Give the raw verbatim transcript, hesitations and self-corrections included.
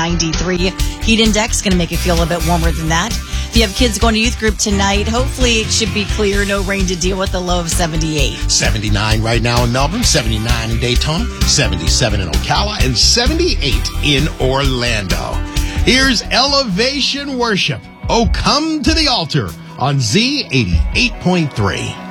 ninety-three. Heat index going to make it feel a bit warmer than that. If you have kids going to youth group tonight, hopefully it should be clear, no rain to deal with, a low of seventy-eight. seventy-nine right now in Melbourne, seventy-nine in Daytona, seventy-seven in Ocala, and seventy-eight in Orlando. Here's Elevation Worship. Oh, come to the altar on Z eighty-eight point three.